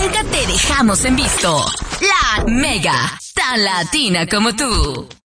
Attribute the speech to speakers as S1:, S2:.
S1: nunca te dejamos en visto. La Mega, tan latina como tú.